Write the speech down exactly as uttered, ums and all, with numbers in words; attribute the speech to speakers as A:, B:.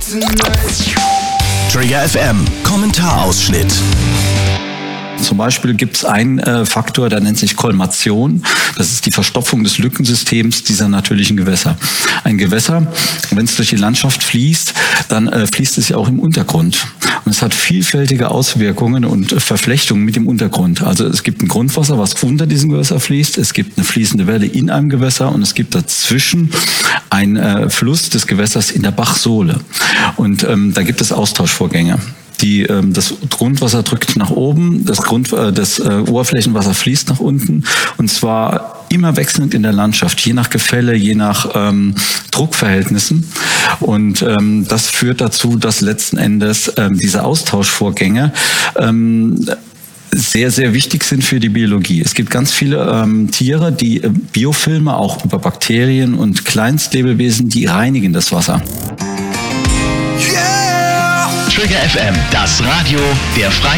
A: Trigger F M, Kommentarausschnitt.
B: Zum Beispiel gibt es einen äh, Faktor, der nennt sich Kolmation. Das ist die Verstopfung des Lückensystems dieser natürlichen Gewässer. Ein Gewässer, wenn es durch die Landschaft fließt, dann äh, fließt es ja auch im Untergrund. Und es hat vielfältige Auswirkungen und äh, Verflechtungen mit dem Untergrund. Also es gibt ein Grundwasser, was unter diesem Gewässer fließt. Es gibt eine fließende Welle in einem Gewässer und es gibt dazwischen einen äh, Fluss des Gewässers in der Bachsohle. Und ähm, da gibt es Austauschvorgänge. Die, ähm, das Grundwasser drückt nach oben, das, Grund, äh, das äh, Oberflächenwasser fließt nach unten und zwar immer wechselnd in der Landschaft, je nach Gefälle, je nach ähm, Druckverhältnissen. Und ähm, das führt dazu, dass letzten Endes ähm, diese Austauschvorgänge ähm, sehr, sehr wichtig sind für die Biologie. Es gibt ganz viele ähm, Tiere, die äh, Biofilme, auch über Bakterien und Kleinstlebewesen, die reinigen das Wasser.
A: Trigger F M, das Radio der Freien